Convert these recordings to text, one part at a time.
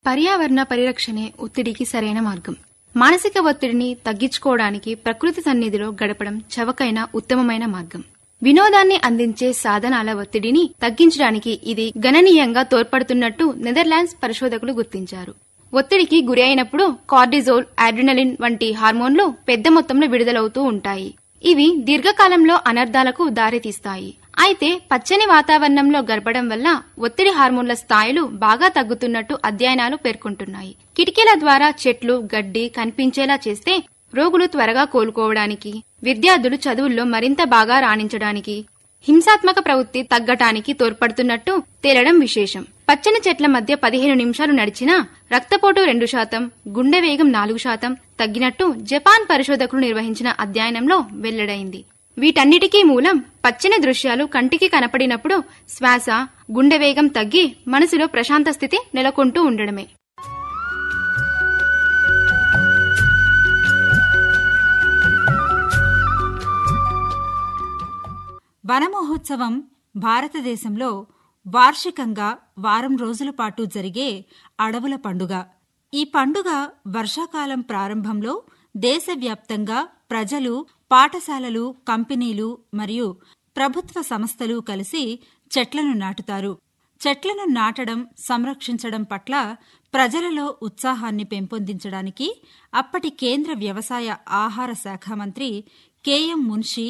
పర్యావరణ పరిరక్షణే ఒత్తిడికి సరైన మార్గం. మానసిక ఒత్తిడిని తగ్గించుకోవడానికి ప్రకృతి సన్నిధిలో గడపడం చవకైన ఉత్తమమైన మార్గం. వినోదాన్ని అందించే సాధనాల ఒత్తిడిని తగ్గించడానికి ఇది గణనీయంగా తోడ్పడుతున్నట్టు నెదర్లాండ్స్ పరిశోధకులు గుర్తించారు. ఒత్తిడికి గురి అయినప్పుడు కార్టిజోల్, అడ్రినలిన్ వంటి హార్మోన్లు పెద్ద మొత్తంలో విడుదలవుతూ ఉంటాయి. ఇవి దీర్ఘకాలంలో అనర్థాలకు దారితీస్తాయి. అయితే పచ్చని వాతావరణంలో గడపడం వల్ల ఒత్తిడి హార్మోన్ల స్థాయిలు బాగా తగ్గుతున్నట్టు అధ్యయనాలు పేర్కొంటున్నాయి. కిటికీల ద్వారా చెట్లు, గడ్డి కనిపించేలా చేస్తే రోగులు త్వరగా కోలుకోవడానికి, విద్యార్థులు చదువుల్లో మరింత బాగా రాణించడానికి, హింసాత్మక ప్రవృత్తి తగ్గటానికి తోడ్పడుతున్నట్టు తేలడం విశేషం. పచ్చని చెట్ల మధ్య 15 నిమిషాలు నడిచినా రక్తపోటు 2%, గుండె వేగం 4% తగ్గినట్టు జపాన్ పరిశోధకులు నిర్వహించిన అధ్యయనంలో వెల్లడైంది. వీటన్నిటికీ మూలం పచ్చని దృశ్యాలు కంటికి కనపడినప్పుడు శ్వాస, గుండె వేగం తగ్గి మనసులో ప్రశాంత స్థితి నెలకొంటూ ఉండడమే. వన మహోత్సవం భారతదేశంలో వార్షికంగా వారం రోజుల పాటు జరిగే అడవుల పండుగ. ఈ పండుగ వర్షాకాలం ప్రారంభంలో దేశవ్యాప్తంగా ప్రజలు, పాఠశాలలు, కంపెనీలు మరియు ప్రభుత్వ సంస్థలు కలిసి చెట్లను నాటుతారు. చెట్లను నాటడం, సంరక్షించడం పట్ల ప్రజలలో ఉత్సాహాన్ని పెంపొందించడానికి అప్పటి కేంద్ర వ్యవసాయ ఆహార శాఖ మంత్రి కెఎం మున్షి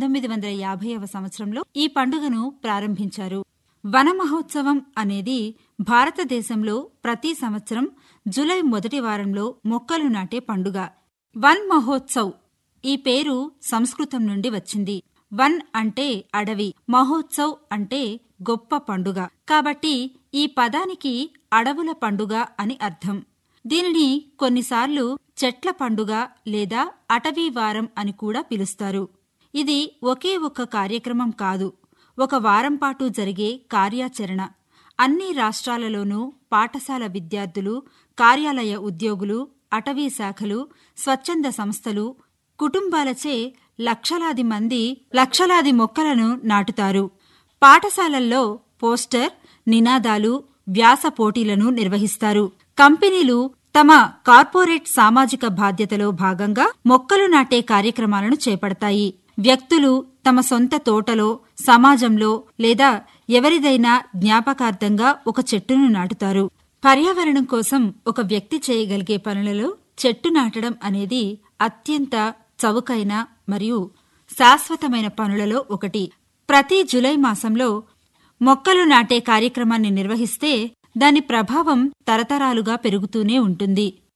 1950వ సంవత్సరంలో ఈ పండుగను ప్రారంభించారు. వన మహోత్సవం అనేది భారతదేశంలో ప్రతి సంవత్సరం జూలై మొదటి వారంలో మొక్కలు నాటే పండుగ. వన్ మహోత్సవ్ ఈ పేరు సంస్కృతం నుండి వచ్చింది. వన్ అంటే అడవి, మహోత్సవ్ అంటే గొప్ప పండుగ. కాబట్టి ఈ పదానికి అడవుల పండుగ అని అర్థం. దీనిని కొన్నిసార్లు చెట్ల పండుగ లేదా అటవీ వారం అని కూడా పిలుస్తారు. ఇది ఒకే ఒక్క కార్యక్రమం కాదు, ఒక వారం పాటు జరిగే కార్యాచరణ. అన్ని రాష్ట్రాలలోనూ పాఠశాల విద్యార్థులు, కార్యాలయ ఉద్యోగులు, అటవీ శాఖలు, స్వచ్ఛంద సంస్థలు, కుటుంబాలచే లక్షలాది మంది లక్షలాది మొక్కలను నాటుతారు. పాఠశాలల్లో పోస్టర్, నినాదాలు, వ్యాస పోటీలను నిర్వహిస్తారు. కంపెనీలు తమ కార్పొరేట్ సామాజిక బాధ్యతలో భాగంగా మొక్కలు నాటే కార్యక్రమాలను చేపడతాయి. వ్యక్తులు తమ సొంత తోటలో, సమాజంలో లేదా ఎవరిదైనా జ్ఞాపకార్థంగా ఒక చెట్టును నాటుతారు. పర్యావరణం కోసం ఒక వ్యక్తి చేయగలిగే పనులలో చెట్టు నాటడం అనేది అత్యంత చౌకైన మరియు శాశ్వతమైన పనులలో ఒకటి. ప్రతి జూలై మాసంలో మొక్కలు నాటే కార్యక్రమాన్ని నిర్వహిస్తే దాని ప్రభావం తరతరాలుగా పెరుగుతూనే ఉంటుంది.